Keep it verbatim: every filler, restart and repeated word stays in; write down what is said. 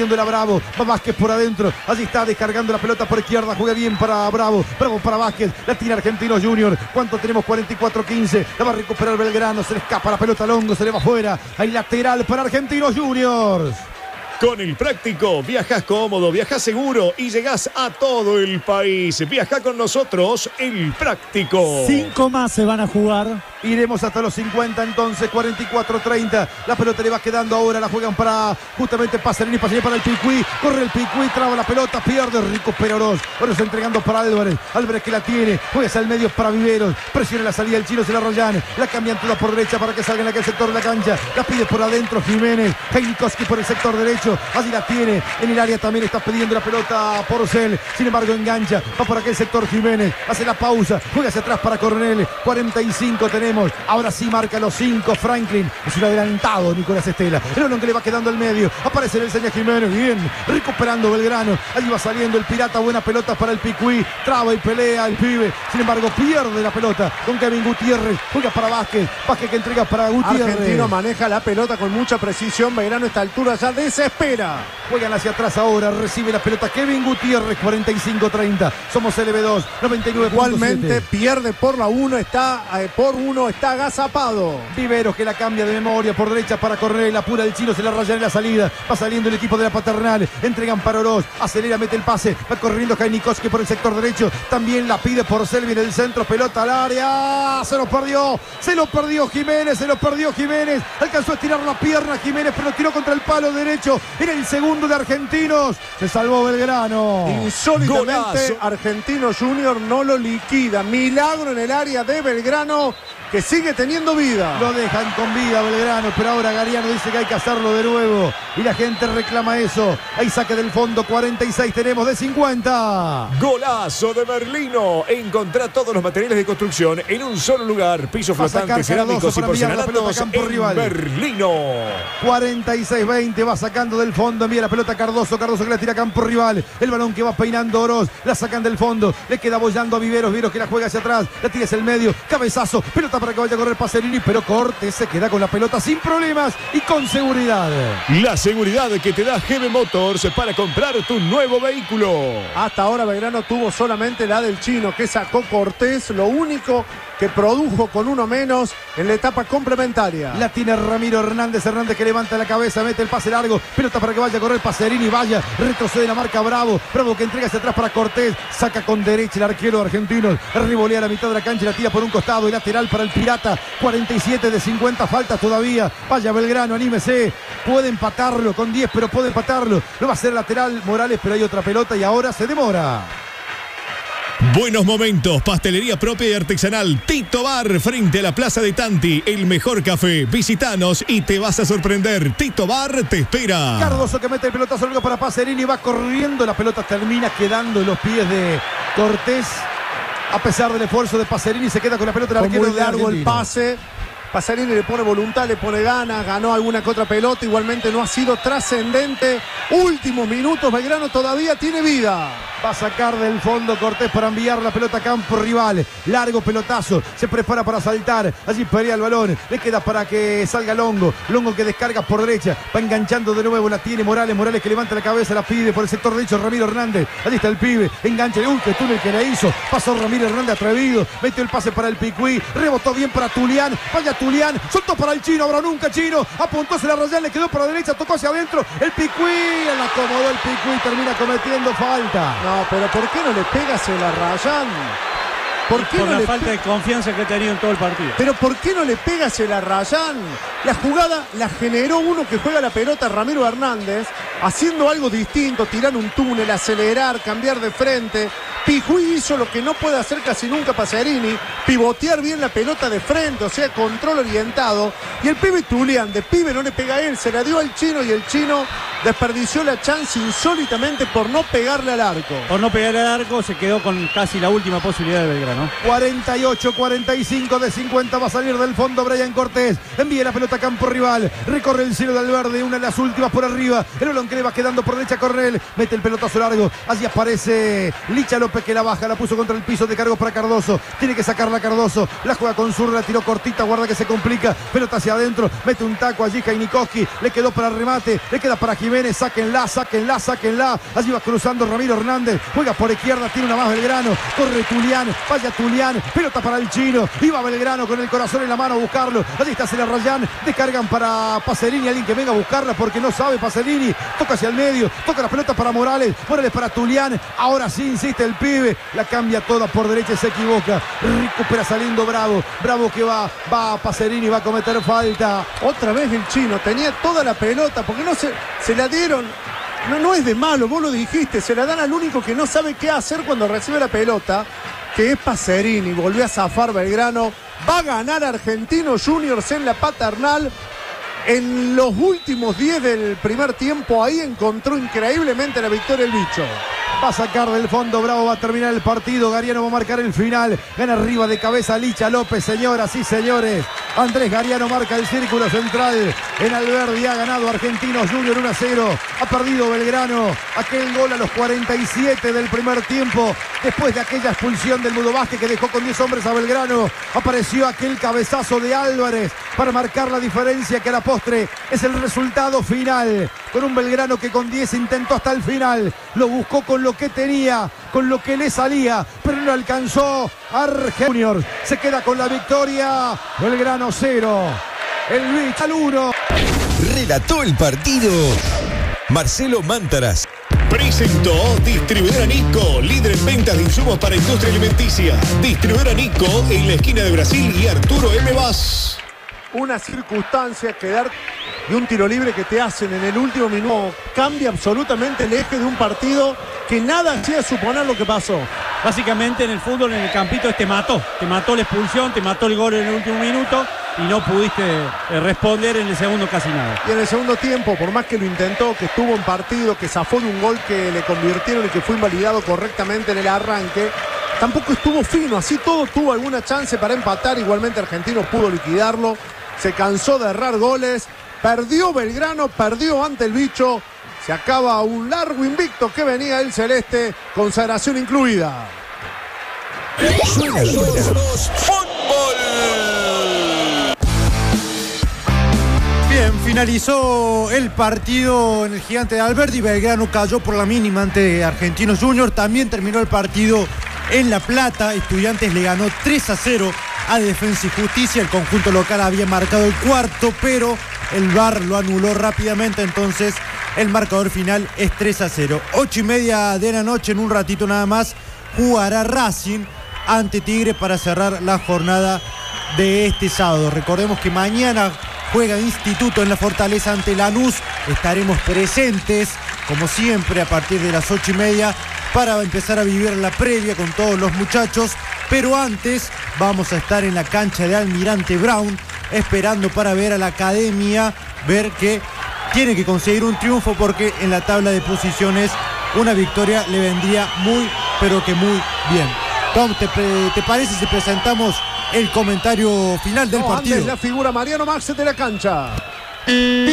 pidiéndola Bravo. Va Vázquez por adentro. Allí está descargando la pelota por izquierda. Juega bien para Bravo. Bravo para Vázquez. La tira Argentinos Junior. ¿Cuánto tenemos? cuarenta y cuatro quince. La va a recuperar Belgrano. Se le escapa la pelota a Longo. Se le va afuera. Hay lateral para Argentinos Juniors. Con el Práctico, viajas cómodo, viajas seguro y llegás a todo el país. Viaja con nosotros, el Práctico. Cinco más se van a jugar. Iremos hasta los cincuenta entonces, cuarenta y cuatro treinta. La pelota le va quedando ahora, la juegan para justamente Pacerini, Pacerini para el Picuí. Corre el Picuí, traba la pelota, pierde, recupera Oroz. Oroz entregando para Álvarez. Álvarez que la tiene, juega hacia el medio para Viveros. Presiona la salida el chino, se la Royan. La cambian toda por derecha para que salga en aquel sector de la cancha. La pide por adentro Jiménez. Heinikowski por el sector derecho. Allí la tiene, en el área también está pidiendo la pelota Porcel. Sin embargo engancha, va por aquel sector Jiménez. Hace la pausa, juega hacia atrás para Coronel. cuarenta y cinco tenemos. Ahora sí marca los cinco Franklin. Es un adelantado Nicolás Estela. El balón que le va quedando al medio. Aparece el Seña Jiménez. Bien. Recuperando Belgrano. Ahí va saliendo el Pirata. Buena pelota para el Picuí. Traba y pelea el pibe. Sin embargo pierde la pelota con Kevin Gutiérrez. Juega para Vázquez. Vázquez que entrega para Gutiérrez. Argentino maneja la pelota con mucha precisión. Belgrano a esta altura ya desespera. Juegan hacia atrás ahora. Recibe la pelota Kevin Gutiérrez. cuarenta y cinco treinta. Somos L B dos. noventa y nueve punto siete. Igualmente pierde por la uno. Está eh, por uno. Está agazapado. Viveros que la cambia de memoria por derecha para correr. La apura el chino. Se la raya en la salida. Va saliendo el equipo de la Paternal. Entregan para Oroz. Acelera, mete el pase. Va corriendo Heinikowski por el sector derecho. También la pide por Selvi en el centro. Pelota al área. Se lo perdió. Se lo perdió Jiménez. Se lo perdió Jiménez. Alcanzó a estirar la pierna Jiménez, pero tiró contra el palo derecho. Era el segundo de Argentinos. Se salvó Belgrano. Insólitamente, Golazo. Argentinos Junior no lo liquida. Milagro en el área de Belgrano, que sigue teniendo vida. Lo dejan con vida Belgrano, pero ahora Gariano dice que hay que hacerlo de nuevo. Y la gente reclama eso. Hay saque del fondo, cuarenta y seis tenemos de cincuenta. Golazo de Merlino. Encontrá todos los materiales de construcción en un solo lugar. Piso Va a sacar flotante, cerámicos Cardoso y para enviar la pelota a porcelanatos campo en rival. Merlino. cuarenta y seis veinte, va sacando del fondo, envía la pelota a Cardoso, Cardoso que la tira a campo rival, el balón que va peinando Oroz, la sacan del fondo, le queda bollando a Viveros, Viveros que la juega hacia atrás, la tira hacia el medio, cabezazo, pelota para que vaya a correr Pacerini, pero Cortés se queda con la pelota sin problemas y con seguridad. La seguridad que te da G B Motors para comprar tu nuevo vehículo. Hasta ahora Belgrano tuvo solamente la del chino, que sacó Cortés, lo único que produjo con uno menos en la etapa complementaria. La tiene Ramiro Hernández, Hernández que levanta la cabeza, mete el pase largo, pelota para que vaya a correr Pacerini, vaya, retrocede la marca Bravo, Bravo que entrega hacia atrás para Cortés, saca con derecha el arquero argentino, rivolea a la mitad de la cancha y la tira por un costado y lateral para el Pirata, cuarenta y siete de cincuenta, falta todavía, vaya Belgrano, anímese, puede empatarlo con diez, pero puede empatarlo, lo va a hacer lateral Morales, pero hay otra pelota y ahora se demora. Buenos momentos, pastelería propia y artesanal Tito Bar, frente a la Plaza de Tanti, el mejor café. Visitanos y te vas a sorprender. Tito Bar te espera. Cardoso que mete el pelotazo largo para Pacerini, va corriendo, la pelota termina quedando en los pies de Cortés. A pesar del esfuerzo de Pacerini, se queda con la pelota el Fue arquero muy de largo el Argentina. pase. Pacerini le pone voluntad, le pone ganas, ganó alguna que otra pelota, igualmente no ha sido trascendente. Últimos minutos, Belgrano todavía tiene vida. Va a sacar del fondo Cortés para enviar la pelota a campo rival. Largo pelotazo. Se prepara para saltar. Allí pelea el balón. Le queda para que salga Longo. Longo que descarga por derecha. Va enganchando de nuevo. La tiene Morales. Morales que levanta la cabeza. La pide por el sector derecho Ramiro Hernández. Allí está el pibe. Engancha. Uy, qué túnel que le hizo. Pasó Ramiro Hernández atrevido. Metió el pase para el Picuí. Rebotó bien para Tulián. Vaya Tulián. Soltó para el chino. Ahora nunca chino. Apuntó, se la Rayán. Le quedó para la derecha. Tocó hacia adentro. El Picuí. La acomodó el Picuí. Termina cometiendo falta. No, pero ¿por qué no le pegas a la Rayán? ¿Por qué Por no la le falta pe- de confianza que ha tenido en todo el partido. Pero ¿por qué no le pegas a la Rayán? La jugada la generó uno que juega la pelota, Ramiro Hernández, haciendo algo distinto, tirar un túnel, acelerar, cambiar de frente. Pijuí hizo lo que no puede hacer casi nunca Pacerini, pivotear bien la pelota de frente, o sea, control orientado. Y el pibe Tulián, de pibe no le pega a él, se la dio al chino y el chino desperdició la chance insólitamente por no pegarle al arco. Por no pegar al arco, se quedó con casi la última posibilidad de Belgrano. cuarenta y ocho cuarenta y cinco de cincuenta va a salir del fondo Brian Cortés. Envía la pelota a campo rival. Recorre el cielo del verde. Una de las últimas por arriba. El balón que le va quedando por derecha Cornel. Mete el pelotazo largo. Allí aparece Licha López que la baja. La puso contra el piso de cargo para Cardoso. Tiene que sacarla Cardoso. La juega con zurda. La tiró cortita. Guarda que se complica. Pelota hacia adentro. Mete un taco allí Heinikowski. Le quedó para el remate. Le queda para Jiménez. Jiménez, sáquenla, sáquenla, sáquenla. Allí va cruzando Ramiro Hernández. Juega por izquierda, tiene una más Belgrano. Corre Tulián, vaya Tulián. Pelota para el chino. Iba Belgrano con el corazón en la mano a buscarlo. Allí está Celarrayán. Descargan para Pacerini. Alguien que venga a buscarla porque no sabe Pacerini. Toca hacia el medio. Toca la pelota para Morales. Morales para Tulián. Ahora sí insiste el pibe. La cambia toda por derecha y se equivoca. Recupera saliendo Bravo. Bravo que va, va a Pacerini. Va a cometer falta. Otra vez el chino. Tenía toda la pelota porque no se, se la dieron. No, no es de malo, vos lo dijiste. Se la dan al único que no sabe qué hacer cuando recibe la pelota, que es Pacerini. Volvió a zafar Belgrano. Va a ganar Argentinos Juniors en la paternal. En los últimos diez del primer tiempo, ahí encontró increíblemente la victoria el bicho. Va a sacar del fondo, Bravo va a terminar el partido. Gariano va a marcar el final. Gana arriba de cabeza Licha López, señoras y señores. Andrés Gariano marca el círculo central. En Alberdi ha ganado Argentinos Juniors uno a cero. Ha perdido Belgrano. Aquel gol a los cuarenta y siete del primer tiempo. Después de aquella expulsión del Mudo Vázquez que dejó con diez hombres a Belgrano, apareció aquel cabezazo de Álvarez para marcar la diferencia que a la postre es el resultado final. Con un Belgrano que con diez intentó hasta el final. Lo buscó con lo que tenía, con lo que le salía, pero no alcanzó. Argentinos Juniors se queda con la victoria. Belgrano cero, el bicho al uno. Relató el partido Marcelo Mántaras. Presentó Distribuidora Nico, líder en ventas de insumos para industria alimenticia. Distribuidora Nico en la esquina de Brasil y Arturo M. Vaz. Una circunstancia, quedar y un tiro libre que te hacen en el último minuto cambia absolutamente el eje de un partido que nada hacía suponer lo que pasó. Básicamente en el fútbol, en el campito, te mató. Te mató la expulsión, te mató el gol en el último minuto y no pudiste eh, responder en el segundo casi nada. Y en el segundo tiempo, por más que lo intentó, que estuvo en partido, que zafó de un gol que le convirtieron y que fue invalidado correctamente en el arranque, tampoco estuvo fino. Así todo tuvo alguna chance para empatar. Igualmente Argentinos pudo liquidarlo. Se cansó de errar goles. Perdió Belgrano, perdió ante el bicho. Se acaba un largo invicto que venía el celeste, consagración incluida. Suena, suena. Fútbol. Bien, finalizó el partido en el Gigante de Alberdi. Belgrano cayó por la mínima ante Argentinos Juniors. También terminó el partido en La Plata. Estudiantes le ganó tres a cero a Defensa y Justicia. El conjunto local había marcado el cuarto, pero el V A R lo anuló rápidamente. Entonces el marcador final es tres a cero. Ocho y media de la noche, en un ratito nada más, jugará Racing ante Tigre para cerrar la jornada de este sábado. Recordemos que mañana juega Instituto en la Fortaleza ante Lanús. Estaremos presentes, como siempre, a partir de las ocho y media para empezar a vivir la previa con todos los muchachos. Pero antes vamos a estar en la cancha de Almirante Brown, esperando para ver a la academia, ver que tiene que conseguir un triunfo porque en la tabla de posiciones una victoria le vendría muy, pero que muy bien. Tom, ¿te, te parece si presentamos el comentario final del no, partido? Antes la figura Mariano Max de la cancha.